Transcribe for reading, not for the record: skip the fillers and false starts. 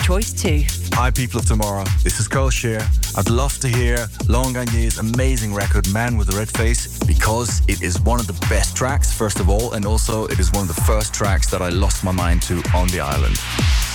choice too. Hi people of tomorrow, this is Cole Shear. I'd love to hear Laurent Garnier's amazing record Man with the Red Face, because it is one of the best tracks, first of all, and also it is one of the first tracks that I lost my mind to on the island.